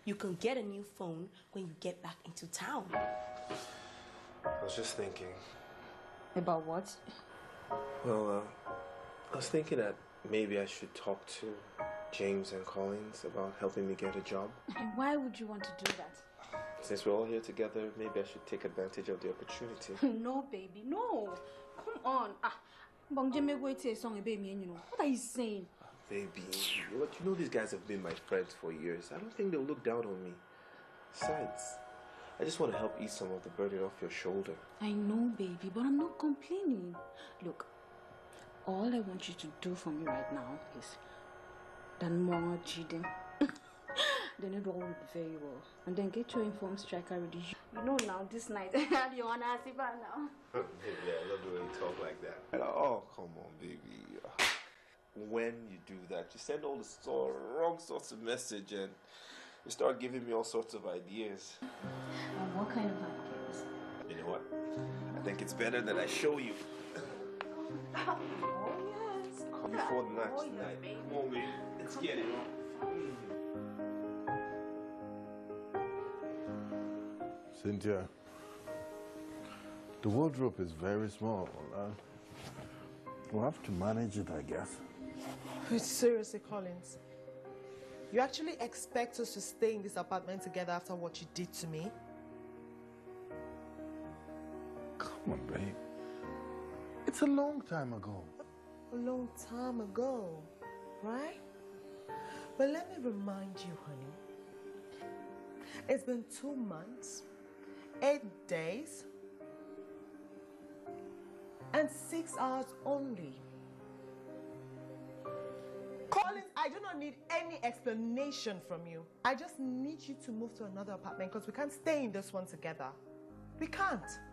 You can get a new phone when you get back into town. I was just thinking. About what? Well, I was thinking that maybe I should talk to James and Collins about helping me get a job. And why would you want to do that? Since we're all here together, maybe I should take advantage of the opportunity. No, baby, no. Come on. What are you saying? Baby, look, you know these guys have been my friends for years. I don't think they'll look down on me. Besides, I just want to help ease some of the burden off your shoulder. I know, baby, but I'm not complaining. Look, all I want you to do for me right now is then more cheating. Then it all will be very well. And then get your informed striker ready. You know now, this night, you want to ask about now? Baby, I love the way you talk like that. Oh, come on, baby. When you do that, you send all the wrong sorts of message and you start giving me all sorts of ideas. And what kind of ideas? You know what? I think it's better that I show you. Oh, yes. Before the next night. Come on, baby. Let's get it on. Cynthia, the wardrobe is very small. We'll have to manage it, I guess. Seriously, Collins, you actually expect us to stay in this apartment together after what you did to me? Come on, babe. It's a long time ago. A long time ago, right? But let me remind you, honey. It's been 2 months, 8 days, and 6 hours only. Collins, I do not need any explanation from you. I just need you to move to another apartment because we can't stay in this one together. We can't.